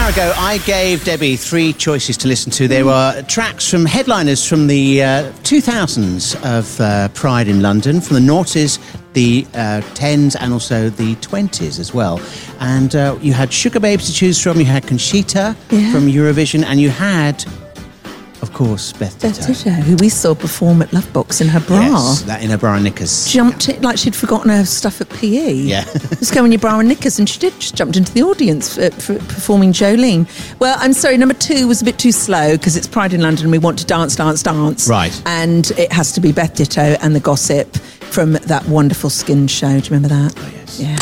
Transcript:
hour ago, I gave Debbie 3 choices to listen to. There were tracks from headliners from the 2000s of Pride in London, from the noughties, the 10s, and also the 20s as well. And you had Sugar Babes to choose from, you had Conchita from Eurovision, and you had, of course, Beth Ditto, who we saw perform at Lovebox in her bra. Yes, that in her bra and knickers. Jumped it like she'd forgotten her stuff at PE. Yeah. Just go in your bra and knickers, and she did. Just jumped into the audience for performing Jolene. Well, I'm sorry, number 2 was a bit too slow because it's Pride in London and we want to dance, dance, dance. Right. And it has to be Beth Ditto and The Gossip from that wonderful Skin show. Do you remember that? Oh, yes. Yeah.